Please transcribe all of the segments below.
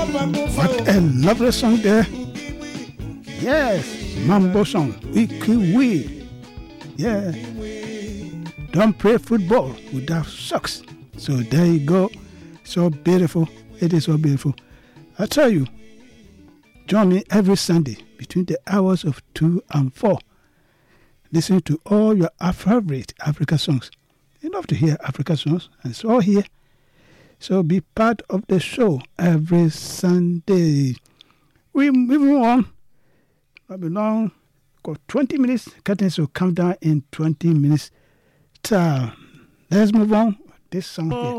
What a lovely song there. Yes, Mambo song. We. Yeah. Don't play football without socks. So there you go. So beautiful. It is so beautiful. I tell you, join me every Sunday between the hours of 2 and 4. Listen to all your favorite Africa songs. You love to hear Africa songs, and it's all here. So be part of the show every Sunday. We move on. Not be long. Got 20 minutes. Curtains will come down in 20 minutes. Let's move on. This song here.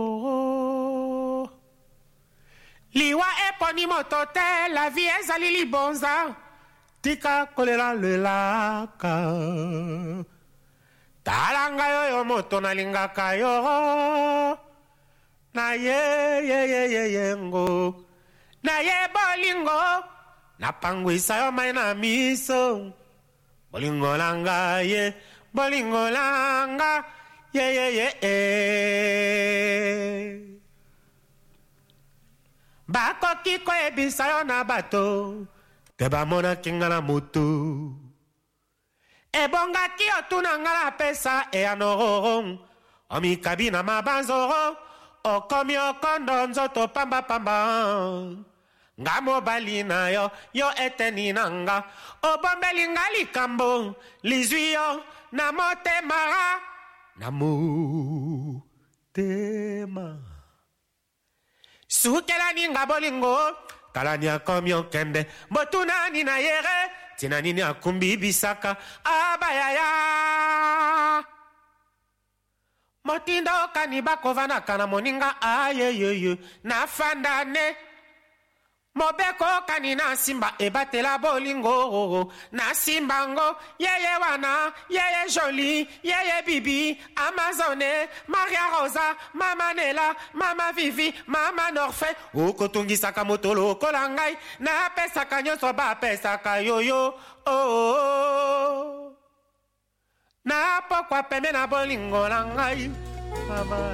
Liwa eponi motote, la vie ezali libonza. Tika kolela lelaka. Talanga yo moto na lingaka yo. Na ye ngo. Na ye bolingo. Na pangwisa yo mai na miso. Bolingo langa ye. Bolingo langa. Ye. Bako kiko ebisa yo na bato. Te bamona kinga na mutu. Ebonga ki otuna ngala pesa e anohong. Omi kabina mabanzo. Okomi okondo nzoto pamba. Ngamo balina yo eteni nanga. Obombeli ngali kambo. Lizui yo na motema. Namu tema. Sukela ninga bolingo. Kalani akomi okende. Botuna nina yere. Tina nini akumbi bisaka. Abayaya. Motindo kaniba kovana kana moninga. Ayeyeye. Na fandane. Mobeko kanina simba ebatela bolingo. Na simbango. Yeye wana. Yeye joli. Yeye bibi. Amazone. Maria Rosa. Mama Nela. Mama Vivi. Mama Norfe. Okotungi saka motolo kolangai. Na pesaka nyoso ba pesaka yoyo. Oh. Na pokwa peme na bolingo langai. Mama.